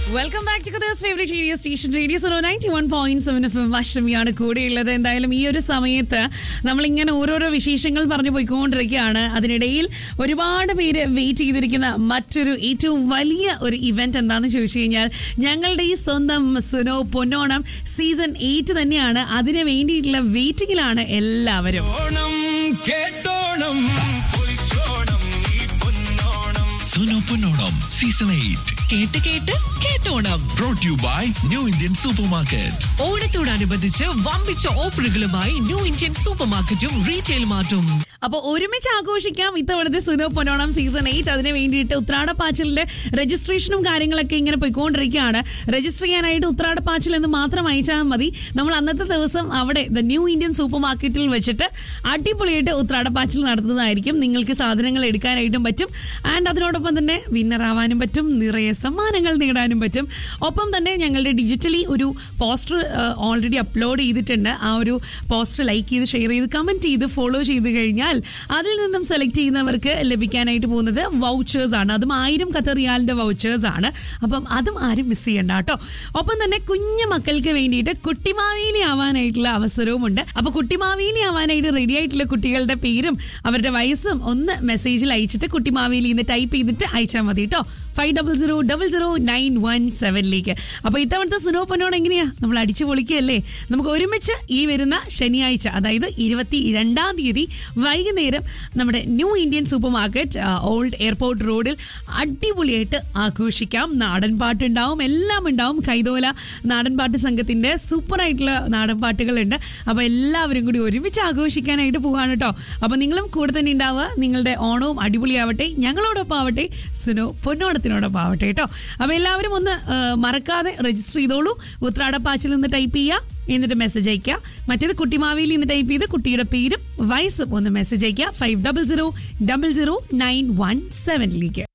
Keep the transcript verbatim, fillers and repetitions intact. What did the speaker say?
Welcome back to കദേഴ്സ് favourite radio station radio Suno ninety one point seven F M അഷ്ടമിയാണ് കൂടെയുള്ളത്. എന്തായാലും ഈ ഒരു സമയത്ത് നമ്മളിങ്ങനെ ഓരോരോ വിശേഷങ്ങൾ പറഞ്ഞു പോയിക്കൊണ്ടിരിക്കുകയാണ്. അതിനിടയിൽ ഒരുപാട് പേര് വെയിറ്റ് ചെയ്തിരിക്കുന്ന മറ്റൊരു ഏറ്റവും വലിയ ഒരു ഇവന്റ് എന്താണെന്ന് ചോദിച്ചു കഴിഞ്ഞാൽ ഞങ്ങളുടെ ഈ സ്വന്തം സുനോ പൊന്നോണം സീസൺ എയ്റ്റ് തന്നെയാണ്. അതിന് വേണ്ടിയിട്ടുള്ള വെയിറ്റിംഗിലാണ് എല്ലാവരും. സുനോ പൊന്നോണം സീസൺ എയ്റ്റ് കേട്ട് കേട്ട് കേട്ടോണം. brought to you by new Indian super market. ഓണത്തോടനുബന്ധിച്ച് വമ്പിച്ച ഓഫറുകളുമായി ന്യൂ ഇന്ത്യൻ സൂപ്പർ മാർക്കറ്റും റീറ്റെയിൽ മാർട്ടും. അപ്പൊ ഒരുമിച്ച് ആഘോഷിക്കാം ഇത്തവണത്തെ സുനോ പൊന്നോണം സീസൺ എയ്റ്റ്. അതിന് വേണ്ടിയിട്ട് ഉത്രാടപ്പാച്ചിലിന്റെ രജിസ്ട്രേഷനും കാര്യങ്ങളൊക്കെ ഇങ്ങനെ പോയിക്കൊണ്ടിരിക്കുകയാണ്. രജിസ്റ്റർ ചെയ്യാനായിട്ട് ഉത്രാടപ്പാച്ചിൽ എന്ന് മാത്രം അയച്ചാൽ മതി. നമ്മൾ അന്നത്തെ ദിവസം അവിടെ ദ ന്യൂ ഇന്ത്യൻ സൂപ്പർ മാർക്കറ്റിൽ വെച്ചിട്ട് അടിപൊളിയായിട്ട് ഉത്രാടപ്പാച്ചിൽ നടത്തുന്നതായിരിക്കും. നിങ്ങൾക്ക് സാധനങ്ങൾ എടുക്കാനായിട്ടും പറ്റും. ആൻഡ് അതിനോടൊപ്പം തന്നെ വിന്നർ ആവാനും പറ്റും, നിറയെ സമ്മാനങ്ങൾ നേടാനും പറ്റും. ഒപ്പം തന്നെ ഞങ്ങളുടെ ഡിജിറ്റലി ഒരു പോസ്റ്റർ ഓൾറെഡി അപ്ലോഡ് ചെയ്തിട്ടുണ്ട്. ആ ഒരു പോസ്റ്റർ ലൈക്ക് ചെയ്ത് ഷെയർ ചെയ്ത് കമന്റ് ചെയ്ത് ഫോളോ ചെയ്ത് കഴിഞ്ഞാൽ അതിൽ നിന്നും സെലക്ട് ചെയ്യുന്നവർക്ക് ലഭിക്കാനായിട്ട് പോകുന്നത് വൗച്ചേഴ്സ് ആണ്. അതും ആയിരം ഖത്തർ റിയാലിന്റെ വൗച്ചേഴ്സ് ആണ്. അപ്പം അതും ആരും മിസ് ചെയ്യണ്ട കേട്ടോ. ഒപ്പം തന്നെ കുഞ്ഞു മക്കൾക്ക് വേണ്ടിയിട്ട് കുട്ടിമാവേലി ആവാനായിട്ടുള്ള അവസരവും ഉണ്ട്. അപ്പൊ കുട്ടിമാവേലി ആവാനായിട്ട് റെഡി ആയിട്ടുള്ള കുട്ടികളുടെ പേരും അവരുടെ വയസ്സും ഒന്ന് മെസ്സേജിൽ അയച്ചിട്ട് കുട്ടിമാവേലി എന്ന് ടൈപ്പ് ചെയ്തിട്ട് അയച്ചാൽ മതി കേട്ടോ. Five double zero double zero nine one സെവനിലേക്ക്. അപ്പൊ ഇത്തവണത്തെ സുനോ പൊന്നോണം എങ്ങനെയാ നമ്മൾ അടിച്ചു പൊളിക്കുകയല്ലേ. നമുക്ക് ഒരുമിച്ച് ഈ വരുന്ന ശനിയാഴ്ച അതായത് ഇരുപത്തി രണ്ടാം തീയതി വൈകുന്നേരം നമ്മുടെ new Indian super market old airport റോഡിൽ അടിപൊളിയായിട്ട് ആഘോഷിക്കാം. നാടൻ പാട്ടുണ്ടാവും, എല്ലാം ഉണ്ടാവും. കൈതോല നാടൻ പാട്ട് സംഘത്തിന്റെ സൂപ്പർ ആയിട്ടുള്ള നാടൻ പാട്ടുകളുണ്ട്. അപ്പൊ എല്ലാവരും കൂടി ഒരുമിച്ച് ആഘോഷിക്കാനായിട്ട് പോവാണ് കേട്ടോ. അപ്പൊ നിങ്ങളും കൂടെ തന്നെ ഉണ്ടാവുക. നിങ്ങളുടെ ഓണവും അടിപൊളിയാവട്ടെ, ഞങ്ങളോടൊപ്പം ആവട്ടെ, സുനോ പൊന്നോണത്തിനോടൊപ്പം ആവട്ടെ കേട്ടോ. അപ്പൊ എല്ലാവരും ഒന്ന് മറക്കാതെ രജിസ്റ്റർ ചെയ്തോളൂ. ഉത്രാടപ്പാച്ചിൽ നിന്ന് ടൈപ്പ് ചെയ്യുക, എന്നിട്ട് മെസ്സേജ് അയക്കുക. മറ്റേത് കുട്ടിമാവേലി എന്ന് ടൈപ്പ് ചെയ്ത് കുട്ടിയുടെ പേരും വയസ്സും ഒന്ന് മെസ്സേജ് അയക്കുക five double zero double zero nine one സെവനിലേക്ക്.